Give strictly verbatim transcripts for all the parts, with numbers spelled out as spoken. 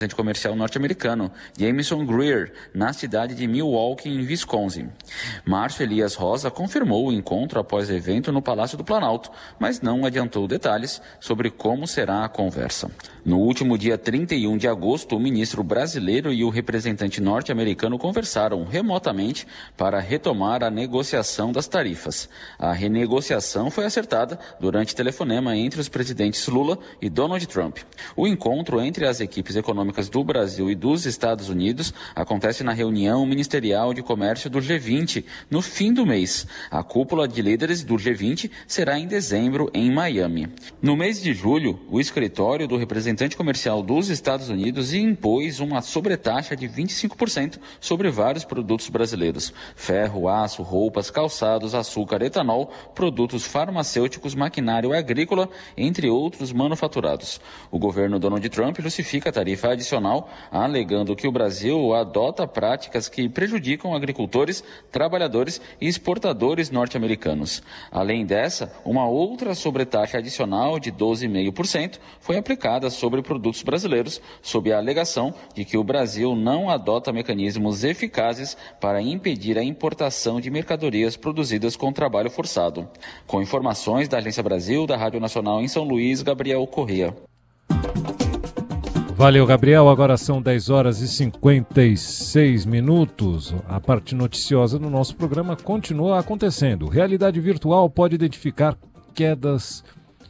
comercial norte-americano, Jameson Greer, na cidade de Milwaukee, em Wisconsin. Márcio Elias Rosa confirmou o encontro após o evento no Palácio do Planalto, mas não adiantou detalhes sobre como será a conversa. No último dia trinta e um de agosto, o ministro brasileiro e o representante norte-americano conversaram remotamente para retomar a negociação das tarifas. A renegociação foi acertada durante telefonema entre os presidentes Lula e Donald Trump. O encontro entre as equipes econômicas do Brasil e dos Estados Unidos acontece na reunião ministerial de comércio do G vinte no fim do mês. A cúpula de líderes do G vinte será em dezembro em Miami. No mês de julho, o escritório do representante comercial dos Estados Unidos impôs uma sobretaxa de vinte e cinco por cento sobre vários produtos brasileiros: ferro, aço, roupas, calçados, açúcar, etanol, produtos farmacêuticos, maquinário agrícola, entre outros manufaturados. O governo Donald Trump justifica a tarifa adicional, alegando que o Brasil adota práticas que prejudicam agricultores, trabalhadores e exportadores norte-americanos. Além dessa, uma outra sobretaxa adicional de doze vírgula cinco por cento foi aplicada sobre produtos brasileiros, sob a alegação de que o Brasil não adota mecanismos eficazes para impedir a importação de mercadorias produzidas com trabalho forçado. Com informações da Agência Brasil, da Rádio Nacional em São Luís, Gabriel Corrêa. Valeu, Gabriel. Agora são dez horas e cinquenta e seis minutos. A parte noticiosa do nosso programa continua acontecendo. Realidade virtual pode identificar quedas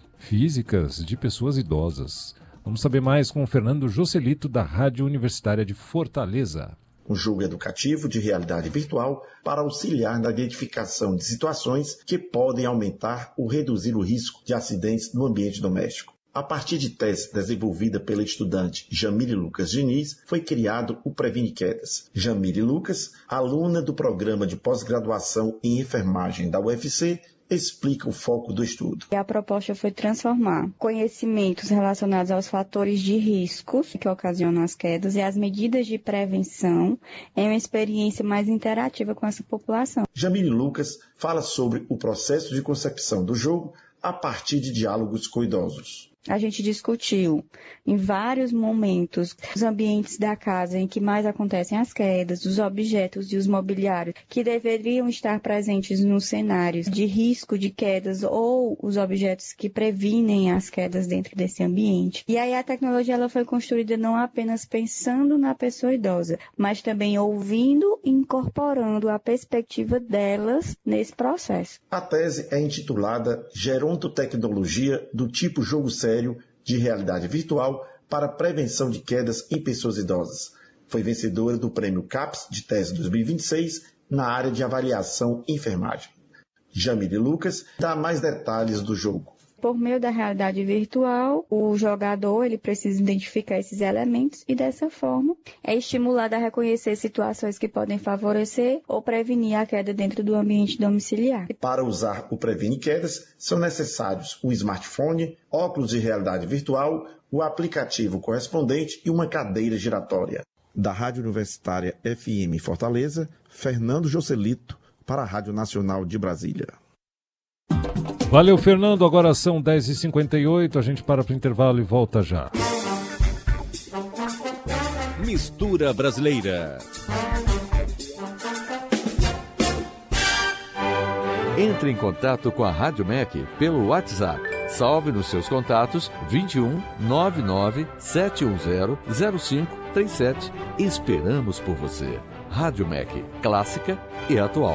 físicas de pessoas idosas. Vamos saber mais com o Fernando Joselito, da Rádio Universitária de Fortaleza. Um jogo educativo de realidade virtual para auxiliar na identificação de situações que podem aumentar ou reduzir o risco de acidentes no ambiente doméstico. A partir de tese desenvolvida pela estudante Jamile Lucas Diniz, foi criado o Previne Quedas. Jamile Lucas, aluna do programa de pós-graduação em enfermagem da U F C, explica o foco do estudo. A proposta foi transformar conhecimentos relacionados aos fatores de riscos que ocasionam as quedas e as medidas de prevenção em uma experiência mais interativa com essa população. Jamile Lucas fala sobre o processo de concepção do jogo a partir de diálogos com idosos. A gente discutiu em vários momentos os ambientes da casa em que mais acontecem as quedas, os objetos e os mobiliários que deveriam estar presentes nos cenários de risco de quedas ou os objetos que previnem as quedas dentro desse ambiente. E aí a tecnologia ela foi construída não apenas pensando na pessoa idosa, mas também ouvindo e incorporando a perspectiva delas nesse processo. A tese é intitulada Gerontotecnologia do tipo jogo sério de realidade virtual para prevenção de quedas em pessoas idosas. Foi vencedora do Prêmio CAPES de Tese dois mil e vinte e seis na área de avaliação em enfermagem. Jamile Lucas dá mais detalhes do jogo. Por meio da realidade virtual, o jogador ele precisa identificar esses elementos e, dessa forma, é estimulado a reconhecer situações que podem favorecer ou prevenir a queda dentro do ambiente domiciliar. Para usar o Previne Quedas, são necessários um smartphone, óculos de realidade virtual, o aplicativo correspondente e uma cadeira giratória. Da Rádio Universitária F M Fortaleza, Fernando Joselito, para a Rádio Nacional de Brasília. Valeu, Fernando. Agora são dez e cinquenta e oito, a gente para para o intervalo e volta já. Mistura Brasileira. Entre em contato com a Rádio M E C pelo WhatsApp. Salve nos seus contatos vinte e um, nove nove, sete um zero, zero cinco três sete. Esperamos por você. Rádio M E C, clássica e atual.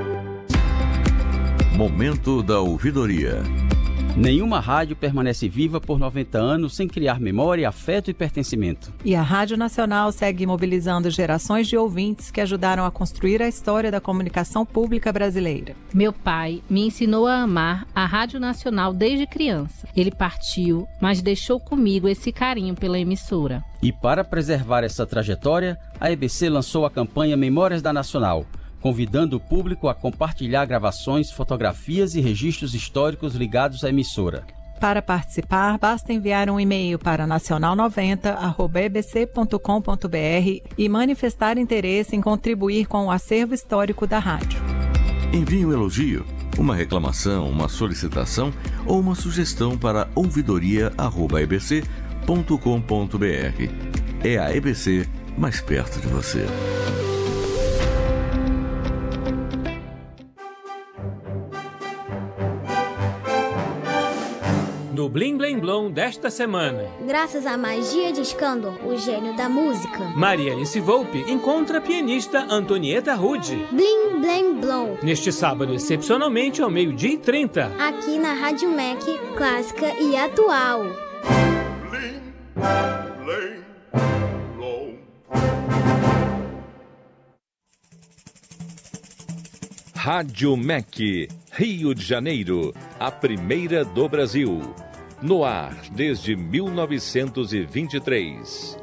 Momento da ouvidoria. Nenhuma rádio permanece viva por noventa anos sem criar memória, afeto e pertencimento. E a Rádio Nacional segue mobilizando gerações de ouvintes que ajudaram a construir a história da comunicação pública brasileira. Meu pai me ensinou a amar a Rádio Nacional desde criança. Ele partiu, mas deixou comigo esse carinho pela emissora. E para preservar essa trajetória, a E B C lançou a campanha Memórias da Nacional, convidando o público a compartilhar gravações, fotografias e registros históricos ligados à emissora. Para participar, basta enviar um e-mail para nacional noventa arroba e b c ponto com ponto b r e manifestar interesse em contribuir com o acervo histórico da rádio. Envie um elogio, uma reclamação, uma solicitação ou uma sugestão para ouvidoria arroba e b c ponto com ponto b r. é a E B C mais perto de você. Do Blim Blim Blom desta semana. Graças à magia de Scandor, o gênio da música, Maria Alice Volpe encontra a pianista Antonieta Rude. Blim Blim Blom. Neste sábado, excepcionalmente, ao meio-dia e trinta. Aqui na Rádio Mac, clássica e atual. Blim Blim Blom. Rádio Mac, Rio de Janeiro, a primeira do Brasil. No ar desde mil novecentos e vinte e três.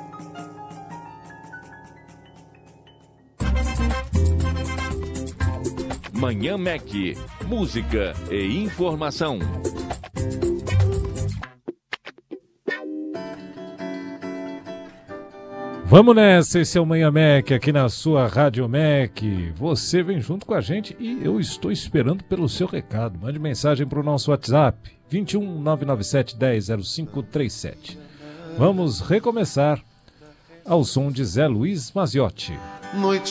Manhã Mac, música e informação. Vamos nessa, esse é o Manhã Mac aqui na sua Rádio Mac. Você vem junto com a gente e eu estou esperando pelo seu recado. Mande mensagem para o nosso WhatsApp, vinte e um, nove nove sete, dez, zero cinco três sete. Vamos recomeçar ao som de Zé Luiz Maziotti. Noite